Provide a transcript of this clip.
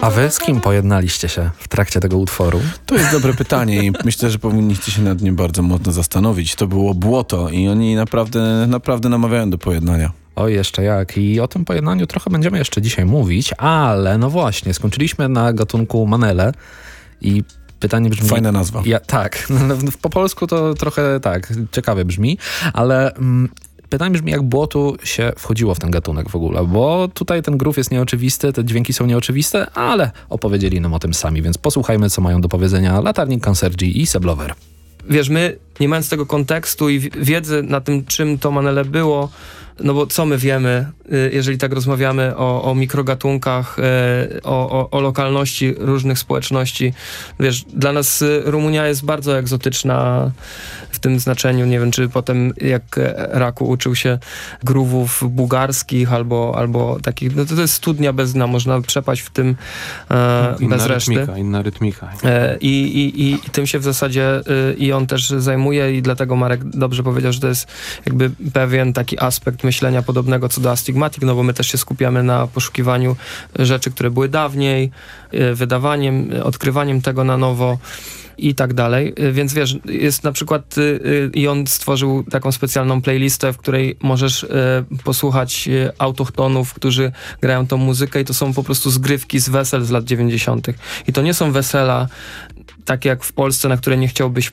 A wy z kim pojednaliście się w trakcie tego utworu? To jest dobre pytanie i myślę, że powinniście się nad nim bardzo mocno zastanowić. To było Błoto i oni naprawdę namawiają do pojednania. O, jeszcze jak. I o tym pojednaniu trochę będziemy jeszcze dzisiaj mówić, ale no właśnie, skończyliśmy na gatunku Manele i pytanie brzmi... Fajna nazwa. Tak, po polsku to trochę tak, ciekawie brzmi, ale... Pytanie brzmi, jak Błotu się wchodziło w ten gatunek w ogóle, bo tutaj ten groove jest nieoczywisty, te dźwięki są nieoczywiste, ale opowiedzieli nam o tym sami, więc posłuchajmy, co mają do powiedzenia Latarnik, Cancergi i Seblover. Wiesz, my nie mając tego kontekstu i wiedzy na tym, czym to Manele było, no bo co my wiemy, jeżeli tak rozmawiamy o mikrogatunkach, o lokalności różnych społeczności. Wiesz, dla nas Rumunia jest bardzo egzotyczna w tym znaczeniu. Nie wiem, czy potem jak Raku uczył się grówów bułgarskich albo takich, no to jest studnia bez dna, można przepaść w tym bez reszty. Inna rytmika. I tym się w zasadzie i on też zajmuje i dlatego Marek dobrze powiedział, że to jest jakby pewien taki aspekt myślenia podobnego co do Astigmatic, no bo my też się skupiamy na poszukiwaniu rzeczy, które były dawniej, wydawaniem, odkrywaniem tego na nowo i tak dalej. Więc wiesz, jest na przykład i on stworzył taką specjalną playlistę, w której możesz posłuchać autochtonów, którzy grają tą muzykę i to są po prostu zgrywki z wesel z lat 90. I to nie są wesela takie jak w Polsce, na które nie chciałbyś